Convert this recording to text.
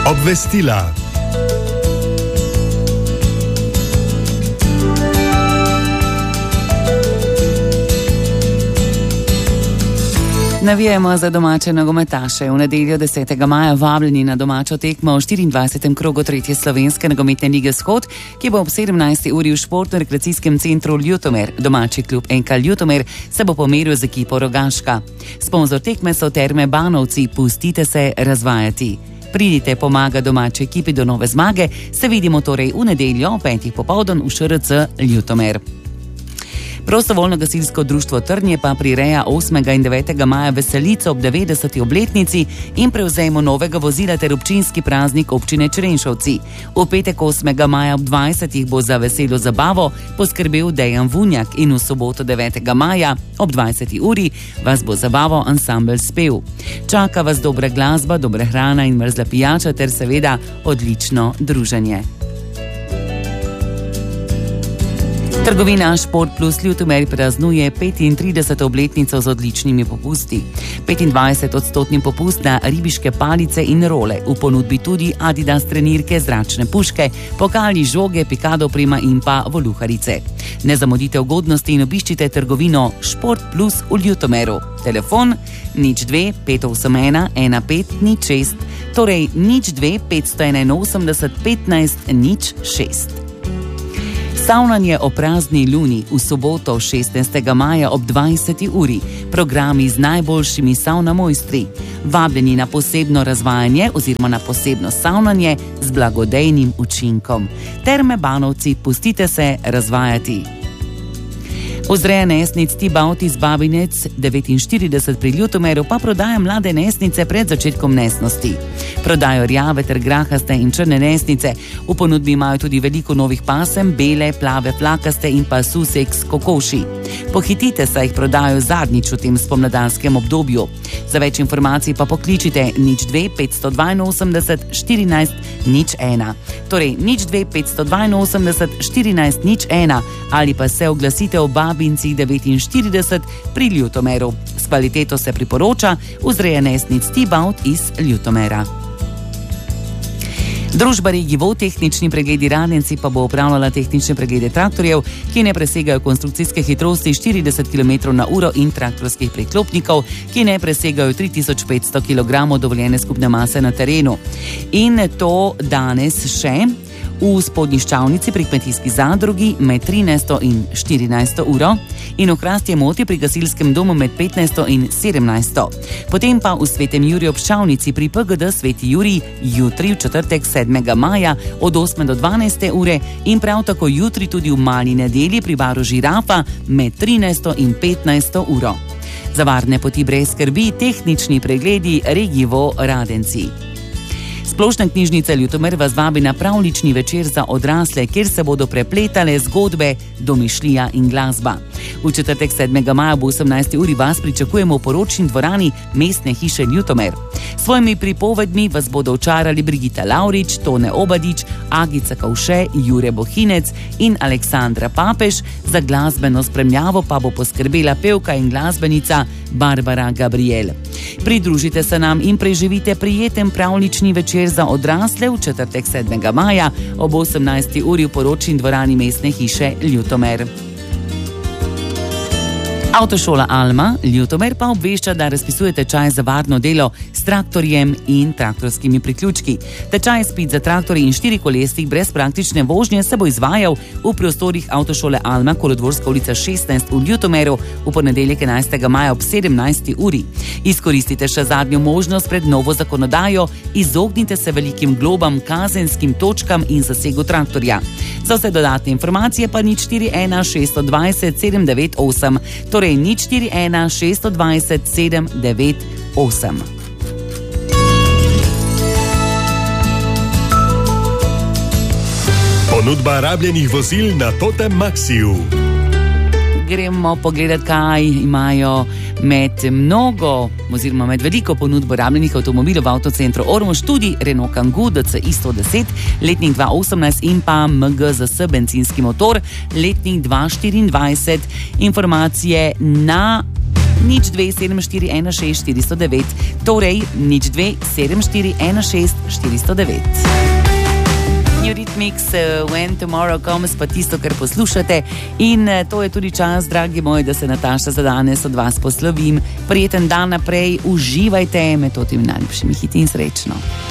Obvestila. Navijemo za domače nogometaše. V nedeljo 10. maja vabljeni na domačo tekmo v 24. krogu 3. slovenske nogometne lige Vzhod, ki bo ob 17. uri v športno-rekreacijskem centru Ljutomer. Domači klub NK Ljutomer se bo pomeril z ekipo Rogaška. Sponzor tekme so Terme Banovci. Pustite se razvajati. Pridite pomaga domači ekipi do nove zmage. Se vidimo torej v nedeljo ob 5. popoldan v ŠRC Ljutomer. Prostovoljno gasilsko društvo Trnje pa prireja 8. in 9. maja veselico ob 90. obletnici in prevzemo novega vozila ter občinski praznik občine Črenšovci. V petek 8. maja ob 20. bo za veselo zabavo poskrbel Dejan Vunjak in v soboto 9. maja ob 20. uri vas bo zabaval ansambel Spev. Čaka vas dobra glasba, dobra hrana in mrzla pijača ter seveda odlično druženje. Trgovina Šport Plus Ljutomer praznuje 35. obletnico z odličnimi popusti. 25% popust na ribiške palice in role, v ponudbi tudi Adidas trenirke, zračne puške, pokali, žoge, pikado oprema in pa voluharice. Ne zamudite ugodnosti in obiščite trgovino Šport Plus v Ljutomeru. Telefon 02 581 1506, torej 02 581 15 06. Savnanje o prazni luni v soboto 16. maja ob 20. uri. Programi z najboljšimi savna mojstri. Vabljeni na posebno razvajanje oziroma na posebno savnanje z blagodejnim učinkom. Terme Banovci, pustite se razvajati. Vzreja nesnic Tibaut iz Babinec 49 pri Ljutomeru pa prodaja mlade nesnice pred začetkom nesnosti. Prodajo rjave ter grahaste in črne nesnice. V ponudbi imajo tudi veliko novih pasem, bele, plave, plakaste in pa suseks kokoši. Pohitite, saj jih prodajo zadnjič v tem spomladanskem obdobju. Za več informacij pa pokličite 02 582 14 01. Torej 02 582 14 01 ali pa se oglasite v Babinci 49 pri Ljutomeru. S kvaliteto se priporoča vzreja nesnic Tibaut iz Ljutomera. Družba Regivo tehnični pregledi Radenci pa bo upravljala tehnične preglede traktorjev, ki ne presegajo konstrukcijske hitrosti 40 km/h in traktorskih priklopnikov, ki ne presegajo 3500 kg dovoljene skupne mase na terenu. In to danes še v Spodnji Ščavnici pri kmetijski zadrugi med 13. in 14. uro in v Hrastje Moti pri gasilskem domu med 15. in 17. Potem pa v Svetem Juriju ob Ščavnici pri PGD Sveti Jurij jutri v četrtek 7. maja od 8. do 12. ure in prav tako jutri tudi v Mali nedelji pri baru Žirafa med 13. in 15. uro. Za varne poti brez skrbi tehnični pregledi Regivo Radenci. Splošna knjižnica Ljutomer vas vabi na pravlični večer za odrasle, kjer se bodo prepletale zgodbe, domišljija in glasba. V četrtek 7. maja ob 18. uri vas pričakujemo v poročni dvorani Mestne hiše Ljutomer. S svojimi pripovedmi vas bodo očarali Brigita Lavrič, Tone Obadič, Agica Kavše, Jure Bohinec in Aleksandra Papež. Za glasbeno spremljavo pa bo poskrbela pevka in glasbenica Barbara Gabriel. Pridružite se nam in preživite prijeten pravlični večer za odrasle v četrtek 7. maja ob 18. uri v poročni dvorani Mestne hiše Ljutomer. Avtošola Alma Ljutomer pa obvešča, da razpisuje tečaj za varno delo s traktorjem in traktorskimi priključki. Tečaj izpit za traktorje in štirikolesnik brez praktične vožnje se bo izvajal v prostorih Avtošole Alma, Kolodvorska ulica 16 v Ljutomeru v ponedeljek 11. maja ob 17. uri. Izkoristite še zadnjo možnost pred novo zakonodajo, izognite se velikim globam, kazenskim točkam in zasegu traktorja. Za vse dodatne informacije pa 041 620 798, torej 041 620 798. Ponudba rabljenih vozil na Totem Maxiju. Gremo pogledati, kaj imajo med veliko ponudbo rabljenih avtomobilov v avtocentru Ormož, tudi Renault Kangoo DCI 110, letnik 2018 in pa MGZS bencinski motor, letnik 2024. Informacije na 027416 409. Torej 027416 409. Eurythmics, When Tomorrow Comes, pa tisto, kar poslušate. In to je tudi čas, dragi moji, da se Nataša za danes od vas poslovim. Prijeten dan naprej, uživajte med totimi najljubšimi hiti in srečno.